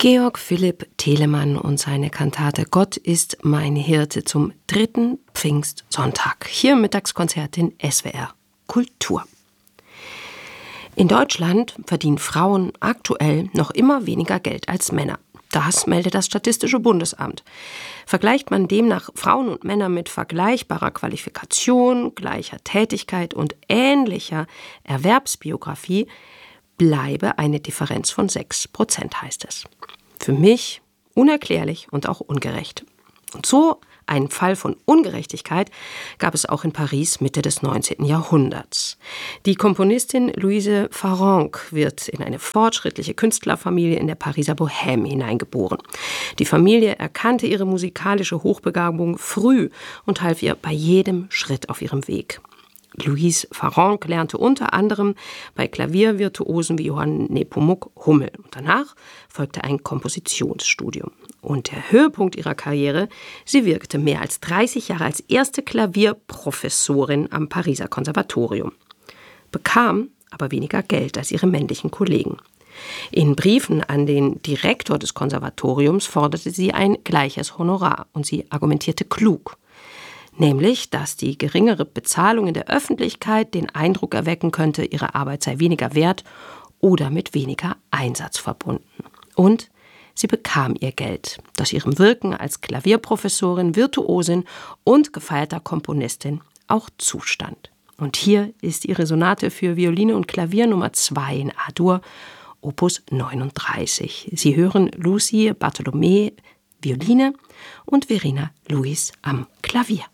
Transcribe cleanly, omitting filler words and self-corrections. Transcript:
Georg Philipp Telemann und seine Kantate Gott ist mein Hirte zum 3. Pfingstsonntag. Hier im Mittagskonzert in SWR Kultur. In Deutschland verdienen Frauen aktuell noch immer weniger Geld als Männer. Das meldet das Statistische Bundesamt. Vergleicht man demnach Frauen und Männer mit vergleichbarer Qualifikation, gleicher Tätigkeit und ähnlicher Erwerbsbiografie, bleibe eine Differenz von 6%, heißt es. Für mich unerklärlich und auch ungerecht. Und so einen Fall von Ungerechtigkeit gab es auch in Paris Mitte des 19. Jahrhunderts. Die Komponistin Louise Farrenc wird in eine fortschrittliche Künstlerfamilie in der Pariser Bohème hineingeboren. Die Familie erkannte ihre musikalische Hochbegabung früh und half ihr bei jedem Schritt auf ihrem Weg. Louise Farrenc lernte unter anderem bei Klaviervirtuosen wie Johann Nepomuk Hummel. Und danach folgte ein Kompositionsstudium. Und der Höhepunkt ihrer Karriere: sie wirkte mehr als 30 Jahre als erste Klavierprofessorin am Pariser Konservatorium, bekam aber weniger Geld als ihre männlichen Kollegen. In Briefen an den Direktor des Konservatoriums forderte sie ein gleiches Honorar und sie argumentierte klug. Nämlich, dass die geringere Bezahlung in der Öffentlichkeit den Eindruck erwecken könnte, ihre Arbeit sei weniger wert oder mit weniger Einsatz verbunden. Und sie bekam ihr Geld, das ihrem Wirken als Klavierprofessorin, Virtuosin und gefeierter Komponistin auch zustand. Und hier ist ihre Sonate für Violine und Klavier Nummer 2 in A-Dur, Opus 39. Sie hören Lucie Bartholomé, Violine, und Verena Luis am Klavier.